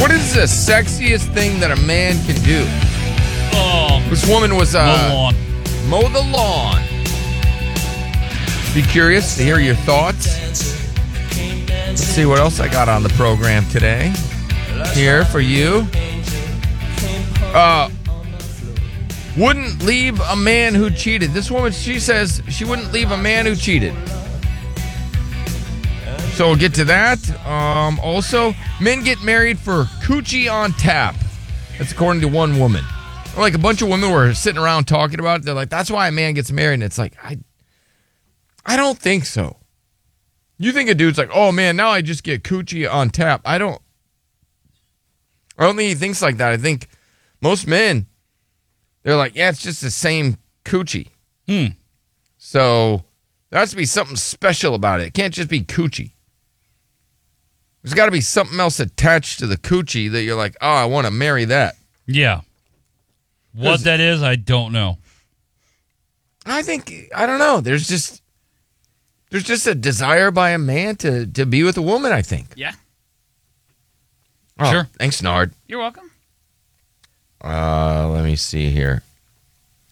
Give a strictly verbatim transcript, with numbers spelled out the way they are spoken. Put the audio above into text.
What is the sexiest thing that a man can do? Oh, This woman was uh, mow the lawn. mow the lawn. Be curious to hear your thoughts. Let's see what else I got on the program today. Here for you. Uh, wouldn't leave a man who cheated. This woman, she says she wouldn't leave a man who cheated. So we'll get to that. Um, also, men get married for coochie on tap. That's according to one woman. Like a bunch of women were sitting around talking about it. They're like, that's why a man gets married. And it's like, I, I don't think so. You think a dude's like, oh man, now I just get coochie on tap. I don't. I don't think he thinks like that. I think most men, they're like, yeah, it's just the same coochie. Hmm. So there has to be something special about it. It can't just be coochie. There's got to be something else attached to the coochie that you're like, oh, I want to marry that. Yeah. What that is, I don't know. I think, I don't know. There's just, there's just a desire by a man to, to be with a woman, I think. Yeah. Oh, Sure. Thanks, Nard. You're welcome. Uh, let me see here.